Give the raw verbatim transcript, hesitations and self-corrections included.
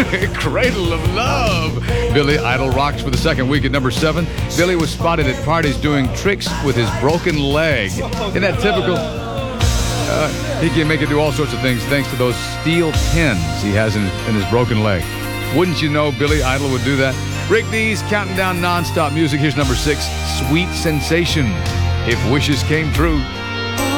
Cradle of Love. Billy Idol rocks for the second week at number seven. Billy was spotted at parties doing tricks with his broken leg. Isn't that typical? Uh, he can make it do all sorts of things thanks to those steel pins he has in his, in his broken leg. Wouldn't you know Billy Idol would do that? Rick Dees counting down non-stop music. Here's number six, Sweet Sensation. If Wishes Came True.